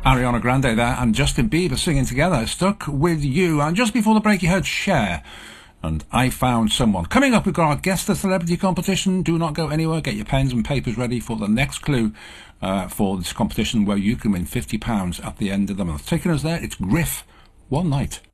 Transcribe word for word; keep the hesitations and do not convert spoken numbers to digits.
Ariana Grande there and Justin Bieber singing together, Stuck With You. And just before the break you heard Cher and I Found Someone. Coming up, we've got our Guess the Celebrity competition. Do not go anywhere. Get your pens and papers ready for the next clue uh, for this competition where you can win fifty pounds at the end of the month. Taking us there, it's Griff, One Night.